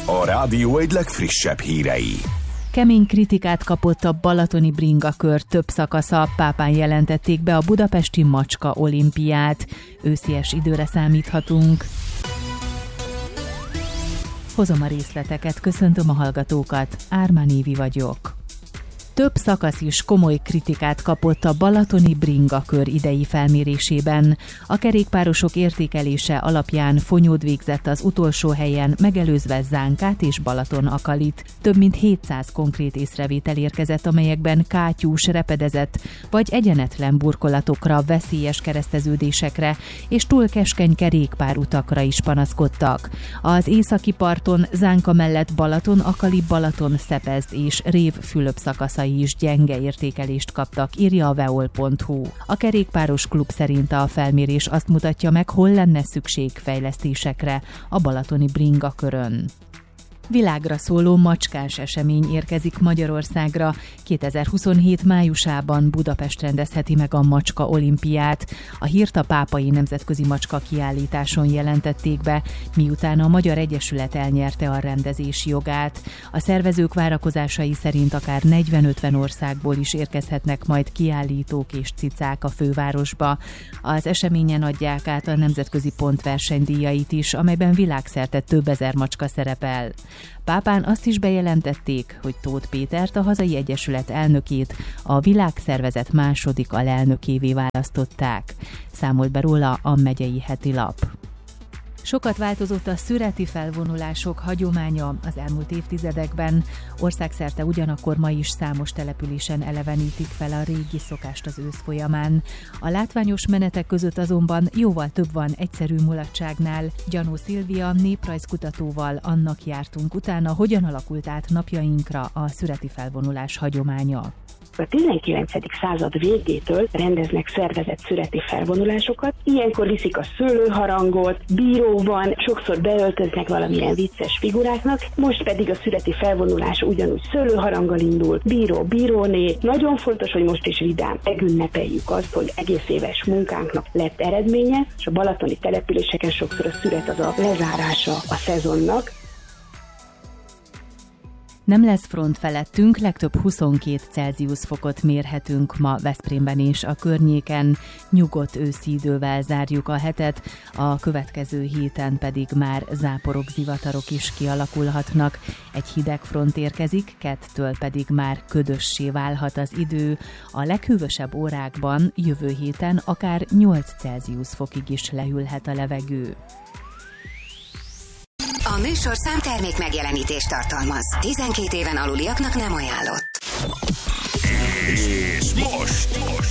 A rádió egy legfrissebb hírei. Kemény kritikát kapott a balatoni bringakör több szakasza, Pápán jelentették be a budapesti macska olimpiát. Őszies időre számíthatunk. Hozom a részleteket, köszöntöm a hallgatókat, Ármán Évi vagyok. Több szakasz is komoly kritikát kapott a balatoni bringakör idei felmérésében. A kerékpárosok értékelése alapján Fonyód végzett az utolsó helyen, megelőzve Zánkát és Balatonakalit. Több mint 700 konkrét észrevétel érkezett, amelyekben kátyús, repedezett vagy egyenetlen burkolatokra, veszélyes kereszteződésekre és túl keskeny kerékpárutakra is panaszkodtak. Az északi parton Zánka mellett Balatonakali, Balatonszepezd és Rév-Fülöp szakaszai is gyenge értékelést kaptak, írja a veol.hu. A kerékpáros klub szerint a felmérés azt mutatja meg, hol lenne szükség fejlesztésekre a balatoni bringakörön. Világra szóló macskás esemény érkezik Magyarországra. 2027 májusában Budapest rendezheti meg a macska olimpiát. A hírt a Pápai Nemzetközi Macska Kiállításon jelentették be, miután a Magyar Egyesület elnyerte a rendezési jogát. A szervezők várakozásai szerint akár 40-50 országból is érkezhetnek majd kiállítók és cicák a fővárosba. Az eseményen adják át a nemzetközi pontversenydíjait is, amelyben világszerte több ezer macska szerepel. Pápán azt is bejelentették, hogy Tóth Pétert, a hazai egyesület elnökét a világszervezet második alelnökévé választották. Számolt be róla a Megyei Heti Lap. Sokat változott a szüreti felvonulások hagyománya az elmúlt évtizedekben. Országszerte ugyanakkor ma is számos településen elevenítik fel a régi szokást az ősz folyamán. A látványos menetek között azonban jóval több van egyszerű mulatságnál. Gyanó Szilvia néprajzkutatóval annak jártunk utána, hogyan alakult át napjainkra a szüreti felvonulás hagyománya. A 19. század végétől rendeznek szervezett szüreti felvonulásokat. Ilyenkor viszik a szőlőharangot, bíró van, sokszor beöltöznek valamilyen vicces figuráknak, most pedig a szüreti felvonulás ugyanúgy szőlőharanggal indul, bíró, bíróné. Nagyon fontos, hogy most is vidám megünnepeljük azt, hogy egész éves munkánknak lett eredménye, és a balatoni településeken sokszor a szüret az a lezárása a szezonnak. Nem lesz front felettünk, legtöbb 22 Celsius fokot mérhetünk ma Veszprémben és a környéken. Nyugodt őszi idővel zárjuk a hetet, a következő héten pedig már záporok, zivatarok is kialakulhatnak. Egy hideg front érkezik, kettől pedig már ködössé válhat az idő. A leghűvösebb órákban jövő héten akár 8 Celsius fokig is lehűlhet a levegő. A műsorszám termék megjelenítést tartalmaz. 12 éven aluliaknak nem ajánlott. És most